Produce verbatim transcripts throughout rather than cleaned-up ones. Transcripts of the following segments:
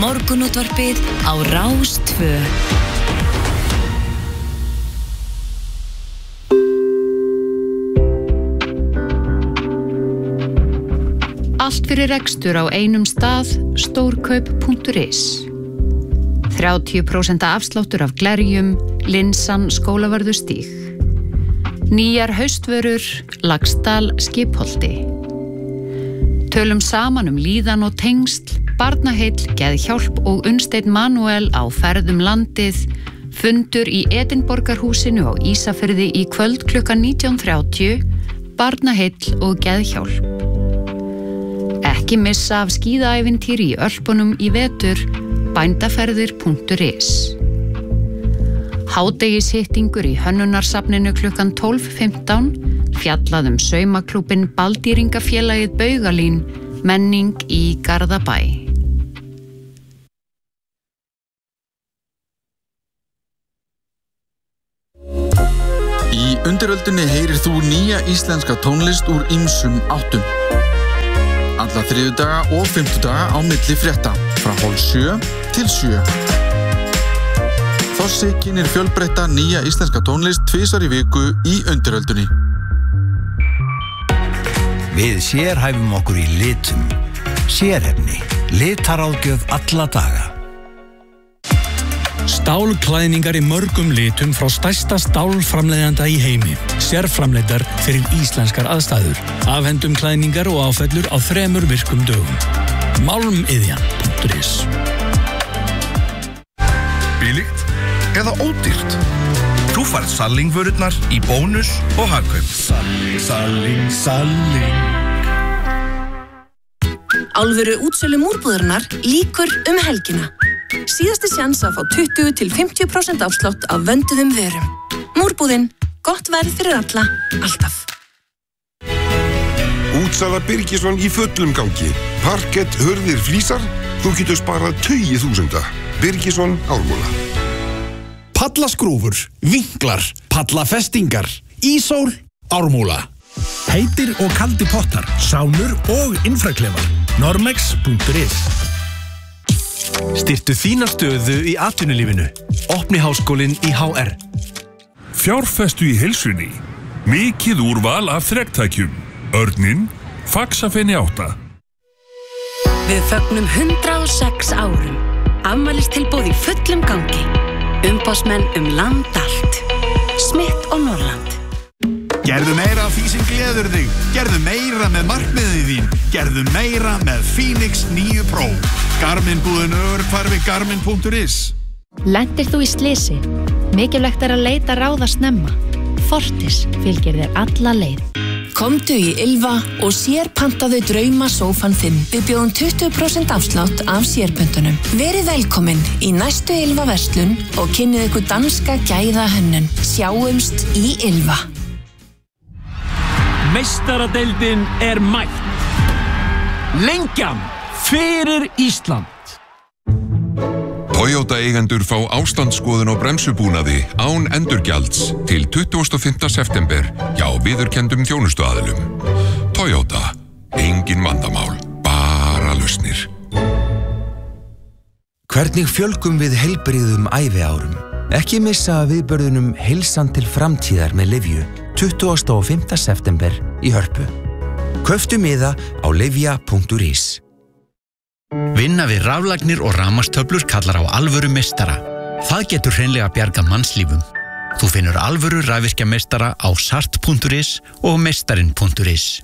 Morgunútvarpið á Rás tvö. Allt fyrir rekstur á einum stað, stórkaup punktur is. þrjátíu prósent afsláttur af glerjum, Linsan Skólavörðustíg. Nýjar haustvörur, Laxdal Skipholti. Tölum saman um líðan og tengsl, barnaheill, geðhjálp og Unnsteinn Manuel á ferðum landið, fundur í Edinborgarhúsinu á Ísafirði í kvöld klukkan nítján þrjátíu, barnaheill og geðhjálp. Ekki missa af skíðaævintýri í Ölpunum í vetur, bændaferðir punktur is. Hádegishittingur í Hönnunarsafninu klukkan tólf fimmtán, fjallað um saumaklúbbinn Baldýringafélagið Baugalín, menning í Garðabæ. Í undiröldinni heyrir þú nýja íslenska tónlist úr ýmsum áttum. Alla þriðjudaga og fimmtudaga á milli frétta, frá hálf sjö til sjö. Þossi kynnir fjölbreytta nýja íslenska tónlist tvisvar í viku í undiröldinni. Við sérhæfum okkur í litum. Sérhæfni. Litaráðgjöf alla daga. Stálklæðningar í mörgum litum frá stærsta stálframleiðanda í heimi. Sérframleiddar fyrir íslenskar aðstæður. Afhendum klæðningar og áfellur á þremur virkum dögum. Málmiðjan punktur is. Billigt eða ódýrt? Þú færð Salling-vörurnar í bónus og hagkaup. Salling, Salling, Salling. Alvöru útsölu múrbúðarinnar líkur um helgina. Síðasti sjans að fá tuttugu til fimmtíu prósent afslátt af vönduðum vörum. Múrbúðin, gott verð fyrir alla, alltaf. Útsala Birgisson í fullum gangi. Parkett, hurðir, flísar. Þú getur sparað tugi þúsunda. Birgisson, Ármúla. Pallaskrúfur, vinklar, pallafestingar, ísól, Ármúla. Heitir og kaldi pottar, sánur og infraklefar. Normex punktur is. Styrtu þína stöðu í atvinnulífinu. Opni háskólinn í H R. Fjárfestu í heilsunni. Mikið úrval af þrektækjum. Örnin, Faxafeni átta. Við fögnum hundrað og sex árum. Afmælistilboð í fullum gangi. Umboðsmenn um land allt. Smith og Norrland. Gerðu meira af því sem gleður þig. Gerðu meira með markmiðið þín. Gerðu meira með Phoenix níu Pro. Garmin búðin öðrukvarfi garmin punktur is. Lentir þú í slysi? Mikilvægt er að leita ráða snemma. Fortis fylgir þér alla leið. Komdu í Ylva og sérpantaðu drauma sófan þinn. Við bjóðum tuttugu prósent afslátt af sérpöntunum. Verið velkomin í næstu Ylva verslun og kynnið ykkur danska gæða hönnun. Sjáumst í Ylva. Meistaradeildin er mætt. Lengjan fyrir Ísland. Toyota eigendur fá ástandsskoðun á bremsubúnaði án endurgjalds til tuttugasta og fimmta september hjá viðurkenndum þjónustuaðilum. Toyota, engin vandamál, bara lausnir. Hvernig fjölgum við heilbrigðum æviárum? Ekki missa af viðburðunum Heilsan til framtíðar með Lyfju tuttugasta og fimmta september í Hörpu. Kauftu miða á lyfja punktur is. Vinna við raflagnir og rafmagnstöflur kallar á alvöru meistara. Það getur hreinlega bjargað mannslífum. Þú finnur alvöru rafvirkjameistara á sart punktur is og meistarinn punktur is.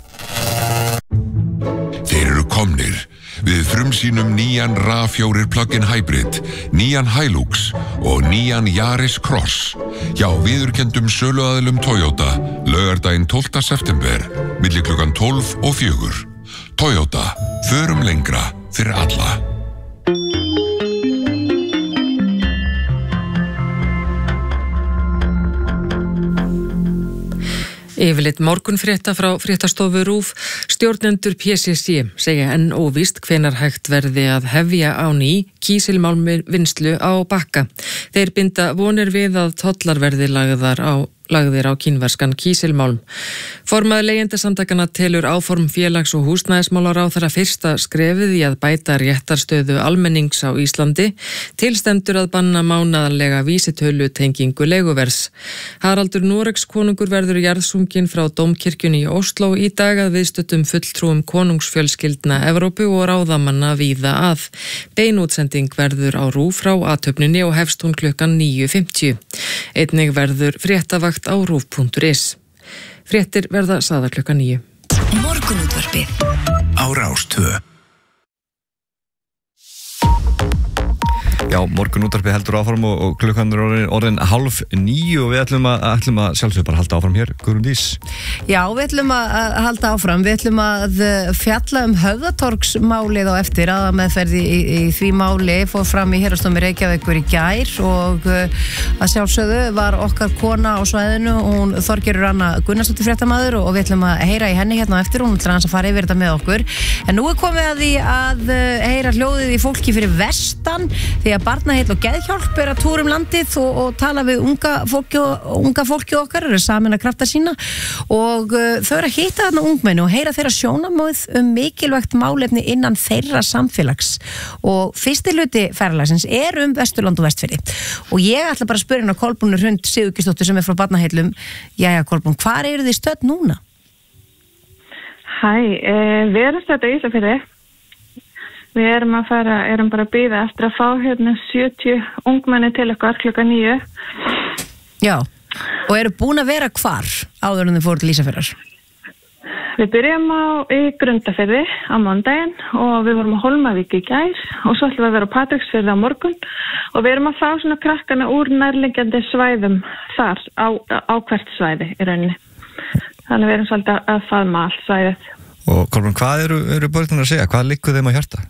Þeir eru komnir. Við frumsýnum nýjan RAV fjórir plug-in hybrid, nýjan Hilux og nýjan Yaris Cross hjá viðurkenndum söluaðilum Toyota laugardaginn tólfta september milli klukkan tólf og fjögur. Toyota, förum lengra fyrir alla. Yfirleitt morgunfrétta frá fréttastofu RÚV. Stjórnendur P C C segja enn óvíst hvenær hægt verði að hefja á ný kísilmálmvinnslu á Bakka. Þeir binda vonir við að tollar verði lagðar á lagðir á kínverskan kísilmálm. Formaður leigjendasamtakana telur áform félags- og húsnæðismálaráðherra fyrsta skrefið í að bæta réttarstöðu almennings á Íslandi, tilstendur að banna mánaðarlega vísitölu tengingu leiguvers. Haraldur Noregs konungur verður jarðsunginn frá Dómkirkjunni í Ósló í dag að viðstöddum fulltrúum konungsfjölskyldna Evrópu og ráðamanna víða að. Beinútsending verður á RÚV frá athöfninni og hefst hún klukkan níu fimmtíu. Einnig verður fréttavakt á rúv punktur is. Fréttir verða sagðar klukkan níu. Morgunútvarpið á Rás tvö. Já, morgunútvarpið heldur áfram og, og klukkan er orðin, orðin hálf níu og við ætlum að, ætlum að sjálfsög bara halda áfram hér, Guðrún Dís. Já, við ætlum að halda áfram, við ætlum að fjalla um Höfðatorgsmálið á eftir, aðalmeðferð í, í því máli fór fram í Héraðsdómi Reykjavíkur í gær og að sjálfsögðu var okkar kona á svæðinu, hún Þorgerður Anna Gunnarsdóttir fréttamaður og við ætlum að heyra í henni hérna á eftir, hún ætlar að fara yfir þetta með okkur. En nú er komið að því að heyra hljóðið í fólki fyrir vestan, því að Barnaheill og Geðhjálp er að túra um landið og, og tala við unga fólki, unga fólki okkar, eru samin að krafta sína og uh, þau eru að hitta þarna ungmenni og heyra þeirra sjónarmið um mikilvægt málefni innan þeirra samfélags og fyrsti hluti ferðalagsins er um Vesturland og Vestfirði og ég ætla bara að spyrja hérna Kolbrúnu Hrund Sigurgeirsdóttur sem er frá Barnaheillum. Jæja Kolbrún, hvar eru þið stödd núna? Hæ, eh, við erum stödd á Ísafirði. Við erum að fara, erum bara að bíða eftir að fá hérna sjötíu ungmenni til okkar klukkan níu. Já, og eru búin að vera hvar áður en þið fóru til Ísafjarðar? Við byrjum á í Grundarfirði á mándaginn og við vorum á Hólmavík í gær og svo ætlum við að vera á Patreksfirði á morgun og við erum að fá svona krakkana úr nærliggjandi svæðum þar á, á hvert svæði í rauninni. Þannig við erum svolítið að faðma allt svæðið. Og Kolbrún, hvað eru, eru börnir að segja? Hvað liggur þeim að hjarta?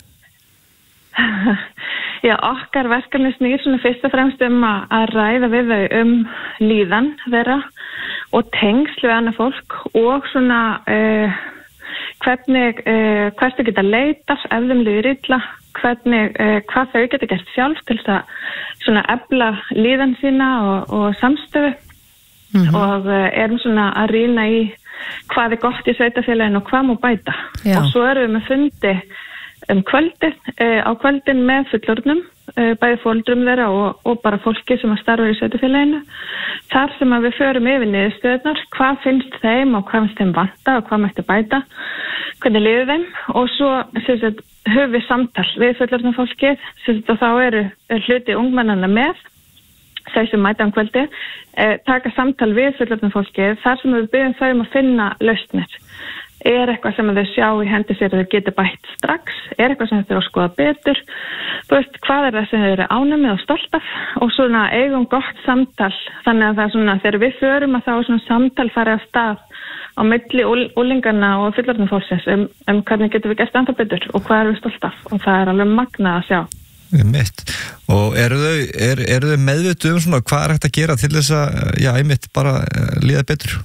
Já, okkar verkefni snýr svona fyrst og fremst um að, að ræða við þau um líðan þeirra og tengsl við annað fólk og svona uh, hvernig, uh, hvert þau geta leitast ef þeim líður illa, hvernig, uh, hvað þau geta gert sjálf til þess að svona efla líðan sína og, og samstöðu mm-hmm. og uh, erum svona að rýna í hvað er gott í sveitafélaginu og hvað má bæta. Já. Og svo erum við með fundi um kvöldin, uh, á kvöldin með fullorðnum, uh, bæði fóldrum þeirra og, og bara fólki sem að starfa í sveitafélaginu. Þar sem að við förum yfir niðurstöðnar, hvað finnst þeim og hvað finnst þeim vanta og hvað mætti bæta, hvernig liður þeim og svo sagt, höfum við samtal við fullorðnum fólkið sagt, og þá eru hluti ungmennana með þau sem mæta um kvöldi, eh, taka samtal við fullorðnum fólkið þar sem við byggjum þau um að finna lausnir. Er eitthvað sem þau sjá í hendi sér að þau geta bætt strax? Er eitthvað sem þau eru að skoða betur? Þú veist, hvað er það sem þau eru ánæmið og stolt af? Og svona eigum gott samtal. Þannig að það er svona, þegar við förum að þá er svona samtal farið af stað á milli úlingarna og fullorðnum fólksins um, um hvernig getum við gert ennþá betur og hvað erum við stolt af? Og það er alveg magnað að sjá. Einmitt. Og eru þau, er, eru þau meðvituð um svona hvað er hægt að gera til þess að, já, einmitt bara líða betur?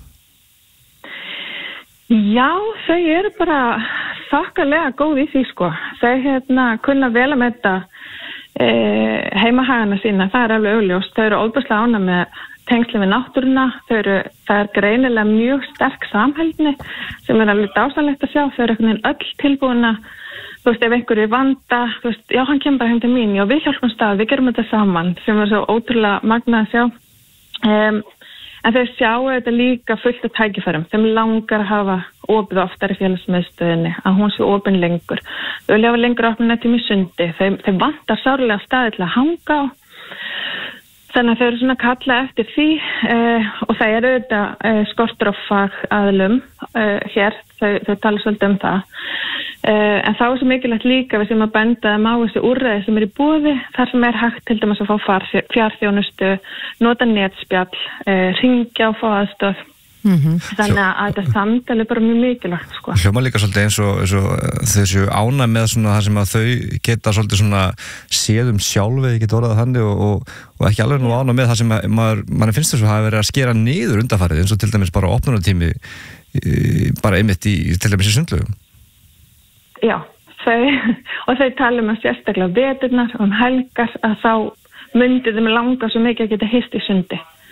Já, þau eru bara þokkalega góð í því sko. Þau hérna kunna vel að meta e, heimahagana sína, það er alveg augljóst. Þau eru óbúslega ánægð með tengsli við náttúruna, þau eru, það er greinilega mjög sterk samhældni sem er alveg dásanlegt að sjá. Þau eru einhvern veginn öll tilbúin að þú veist, ef einhverju vanda, þú veist, já, hann kemur bara heim til mín, já, við hjálpum stað, við gerum þetta saman, sem er svo ótrúlega magnað að sjá. Um, en þau sjáu þetta líka fullt af tækifærum, þeim langar að hafa opið oftar í félagsmiðstöðinni, að hún sé opin lengur. Þau vilja hafa lengur opin tíma í sundi, þau, þau vantar sárlega staði til að hanga á. Þannig að þau eru svona að kalla eftir því uh, og það eru þetta uh, skortur á fagaðilum uh, hér, þau, þau tala svolítið um það. Uh, en þá er svo mikilvægt líka við sem að benda þeim á þessi úrræði sem er í boði, þar sem er hægt til dæmis að fá fjarþjónustu, nota netspjall, uh, hringja og fá aðstöð. Mm-hmm. Þannig að þetta samtal er bara mjög mikilvægt sko. Hljóma líka svolítið eins og, eins og þau séu ánægð með svona það sem að þau geta svolítið svona séð um sjálf eða geta orðað þannig og, og, og ekki alveg nú ánægð með það sem að, maður, maður finnst þess að hafa verið að skera niður undanfarið eins og til dæmis bara opnunartími bara einmitt í til dæmis í sundlaugum. Já, þau og þau tala um að sérstaklega veturnar um helgar að þá myndi þeim langa svo mikið að geta hist í sundi.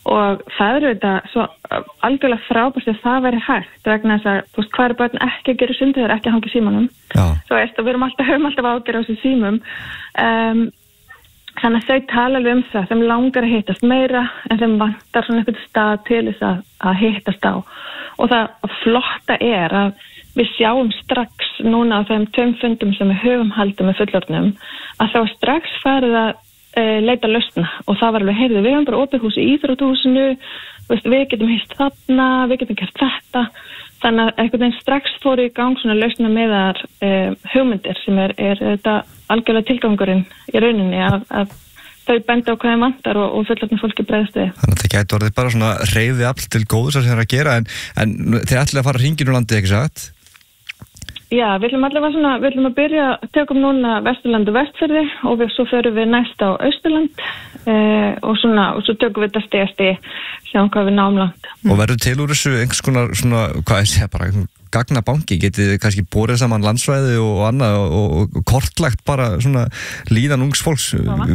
og það eru þetta svo algjörlega frábært að það veri hægt vegna þess að, þú veist, hvað er börn ekki að gera sundið þeir ekki að hanga í símanum svo veist, og við erum alltaf, höfum alltaf ágjör á þessu símum um, þannig að þau tala alveg um það þeim langar að hittast meira en þeim vantar svona einhvern stað til þess að, að hittast á og það flotta er að við sjáum strax núna á þeim tveim fundum sem við höfum haldið með fullorðnum að þá strax farið að uh, leita lausna og það var alveg, heyrðu, við hefum bara opið hús í íþróttahúsinu, við getum hist þarna, við getum gert þetta þannig að einhvern veginn strax fóru í gang svona lausna meðar uh, hugmyndir sem er, er þetta algjörlega tilgangurinn í rauninni að, að þau benda á hvað þeim vantar og, og fullorðna fólki bregðast við. Þannig að það gæti orðið bara svona hreyfið afl til góðs að það er að gera en, en þið ætlaði að fara hringinn úr landi, ekki satt? Já, við ætlum allavega svona, við ætlum að byrja að tökum núna Vesturland og Vestfirði og við, svo förum við næst á Austurland eh, og svona, og svo tökum við þetta steg að steg, sjáum hvað við náum langt. Og verður til úr þessu einhvers konar svona, hvað er það bara, gagnabanki, getið þið kannski borið saman landsvæði og annað og, og, og kortlagt bara svona líðan ungs fólks?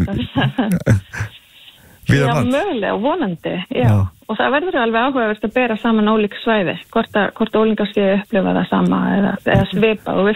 Já, mögulega, vonandi, já. já. Og það verður alveg áhugavert að bera saman ólík svæði, hvort að, hvort að ólingar séu upplifa það sama eða, eða svipa og við